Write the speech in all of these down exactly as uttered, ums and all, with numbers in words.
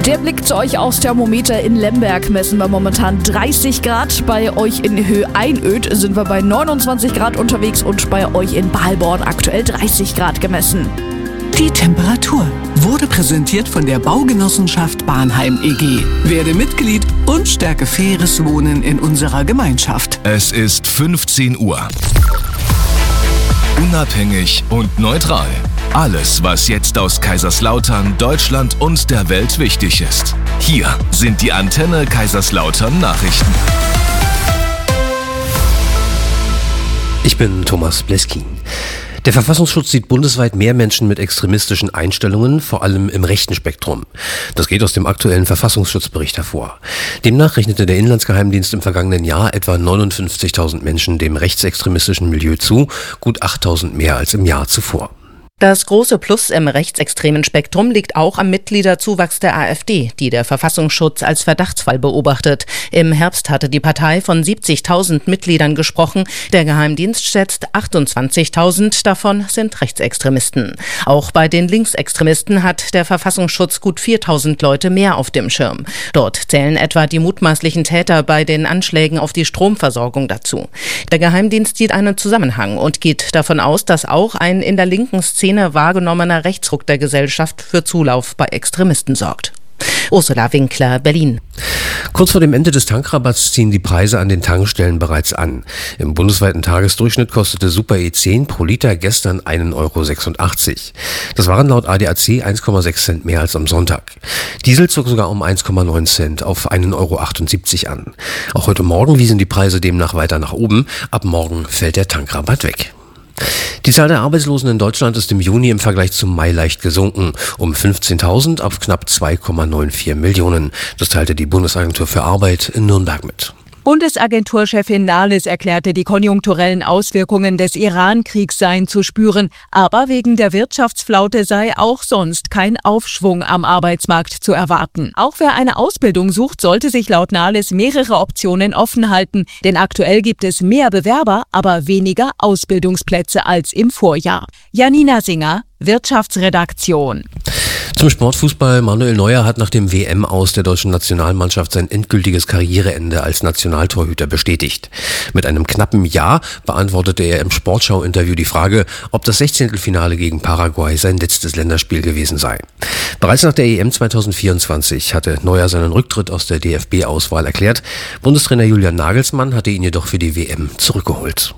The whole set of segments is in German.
Der Blick zu euch aufs Thermometer. In Lemberg messen wir momentan dreißig Grad. Bei euch in Höhe-Einöd sind wir bei neunundzwanzig Grad unterwegs und bei euch in Balborn aktuell dreißig Grad gemessen. Die Temperatur wurde präsentiert von der Baugenossenschaft Bahnheim E G. Werde Mitglied und stärke faires Wohnen in unserer Gemeinschaft. Es ist fünfzehn Uhr. Unabhängig und neutral. Alles, was jetzt aus Kaiserslautern, Deutschland und der Welt wichtig ist. Hier sind die Antenne Kaiserslautern Nachrichten. Ich bin Thomas Bleskin. Der Verfassungsschutz sieht bundesweit mehr Menschen mit extremistischen Einstellungen, vor allem im rechten Spektrum. Das geht aus dem aktuellen Verfassungsschutzbericht hervor. Demnach rechnete der Inlandsgeheimdienst im vergangenen Jahr etwa neunundfünfzigtausend Menschen dem rechtsextremistischen Milieu zu, gut achttausend mehr als im Jahr zuvor. Das große Plus im rechtsextremen Spektrum liegt auch am Mitgliederzuwachs der AfD, die der Verfassungsschutz als Verdachtsfall beobachtet. Im Herbst hatte die Partei von siebzigtausend Mitgliedern gesprochen. Der Geheimdienst schätzt achtundzwanzigtausend, davon sind Rechtsextremisten. Auch bei den Linksextremisten hat der Verfassungsschutz gut viertausend Leute mehr auf dem Schirm. Dort zählen etwa die mutmaßlichen Täter bei den Anschlägen auf die Stromversorgung dazu. Der Geheimdienst sieht einen Zusammenhang und geht davon aus, dass auch ein in der linken Szene wahrgenommener Rechtsruck der Gesellschaft für Zulauf bei Extremisten sorgt. Ursula Winkler, Berlin. Kurz vor dem Ende des Tankrabatts ziehen die Preise an den Tankstellen bereits an. Im bundesweiten Tagesdurchschnitt kostete Super E zehn pro Liter gestern einen Euro sechsundachtzig. Das waren laut A D A C eins Komma sechs Cent mehr als am Sonntag. Diesel zog sogar um eins Komma neun Cent auf einen Euro achtundsiebzig an. Auch heute Morgen wiesen die Preise demnach weiter nach oben. Ab morgen fällt der Tankrabatt weg. Die Zahl der Arbeitslosen in Deutschland ist im Juni im Vergleich zum Mai leicht gesunken, um fünfzehntausend auf knapp zwei Komma vierundneunzig Millionen. Das teilte die Bundesagentur für Arbeit in Nürnberg mit. Bundesagenturchefin Nahles erklärte, die konjunkturellen Auswirkungen des Iran-Kriegs seien zu spüren. Aber wegen der Wirtschaftsflaute sei auch sonst kein Aufschwung am Arbeitsmarkt zu erwarten. Auch wer eine Ausbildung sucht, sollte sich laut Nahles mehrere Optionen offen halten. Denn aktuell gibt es mehr Bewerber, aber weniger Ausbildungsplätze als im Vorjahr. Janina Singer, Wirtschaftsredaktion. Zum Sportfußball. Manuel Neuer hat nach dem W M-Aus der deutschen Nationalmannschaft sein endgültiges Karriereende als Nationaltorhüter bestätigt. Mit einem knappen Ja beantwortete er im Sportschau-Interview die Frage, ob das Sechzehntelfinale gegen Paraguay sein letztes Länderspiel gewesen sei. Bereits nach der E M zweitausendvierundzwanzig hatte Neuer seinen Rücktritt aus der D F B-Auswahl erklärt. Bundestrainer Julian Nagelsmann hatte ihn jedoch für die W M zurückgeholt.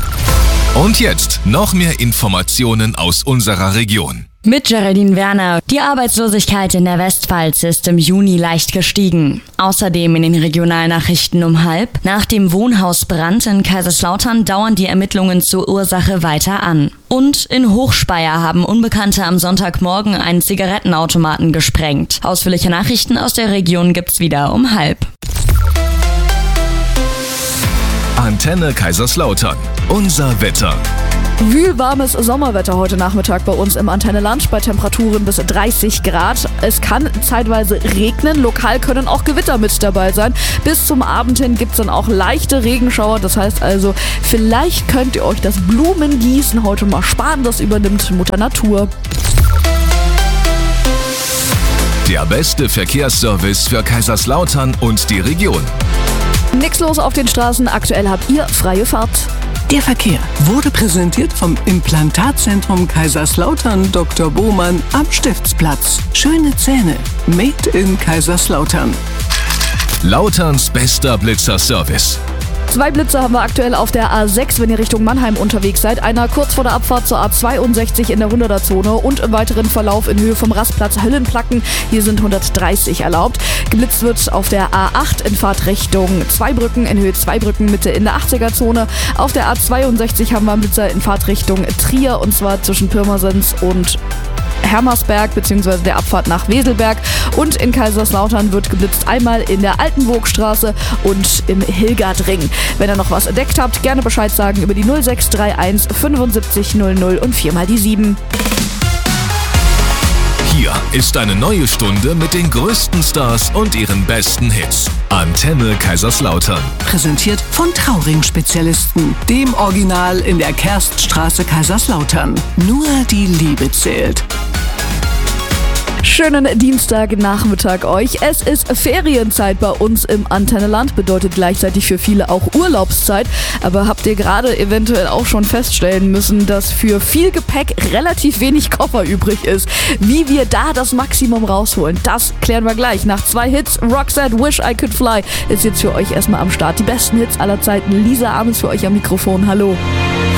Und jetzt noch mehr Informationen aus unserer Region. Mit Geraldine Werner. Die Arbeitslosigkeit in der Westpfalz ist im Juni leicht gestiegen. Außerdem in den Regionalnachrichten um halb. Nach dem Wohnhausbrand in Kaiserslautern dauern die Ermittlungen zur Ursache weiter an. Und in Hochspeyer haben Unbekannte am Sonntagmorgen einen Zigarettenautomaten gesprengt. Ausführliche Nachrichten aus der Region gibt's wieder um halb. Antenne Kaiserslautern. Unser Wetter. Wühlwarmes Sommerwetter heute Nachmittag bei uns im Antenne Lunch bei Temperaturen bis dreißig Grad. Es kann zeitweise regnen, lokal können auch Gewitter mit dabei sein. Bis zum Abend hin gibt es dann auch leichte Regenschauer. Das heißt also, vielleicht könnt ihr euch das Blumengießen heute mal sparen. Das übernimmt Mutter Natur. Der beste Verkehrsservice für Kaiserslautern und die Region. Nix los auf den Straßen, aktuell habt ihr freie Fahrt. Der Verkehr wurde präsentiert vom Implantatzentrum Kaiserslautern Doktor Bohmann am Stiftsplatz. Schöne Zähne, made in Kaiserslautern. Lauterns bester Blitzerservice. Zwei Blitzer haben wir aktuell auf der A sechs, wenn ihr Richtung Mannheim unterwegs seid. Einer kurz vor der Abfahrt zur A zweiundsechzig in der hunderter-Zone und im weiteren Verlauf in Höhe vom Rastplatz Höllenplacken. Hier sind hundertdreißig erlaubt. Geblitzt wird auf der A acht in Fahrtrichtung Zweibrücken, in Höhe Zweibrücken Mitte in der achtziger-Zone. Auf der A zweiundsechzig haben wir einen Blitzer in Fahrtrichtung Trier und zwar zwischen Pirmasens und Hermersberg bzw. der Abfahrt nach Weselberg. Und in Kaiserslautern wird geblitzt einmal in der Altenburgstraße und im Hilgardring. Wenn ihr noch was entdeckt habt, gerne Bescheid sagen über die null sechs drei eins fünfundsiebzig null null und viermal die sieben. Hier ist eine neue Stunde mit den größten Stars und ihren besten Hits. Antenne Kaiserslautern. Präsentiert von Trauring-Spezialisten, dem Original in der Kerststraße Kaiserslautern. Nur die Liebe zählt. Schönen Dienstagnachmittag euch. Es ist Ferienzeit bei uns im Antennenland, bedeutet gleichzeitig für viele auch Urlaubszeit. Aber habt ihr gerade eventuell auch schon feststellen müssen, dass für viel Gepäck relativ wenig Koffer übrig ist? Wie wir da das Maximum rausholen, das klären wir gleich. Nach zwei Hits, Roxette, Wish I Could Fly, ist jetzt für euch erstmal am Start. Die besten Hits aller Zeiten. Lisa Ames für euch am Mikrofon. Hallo.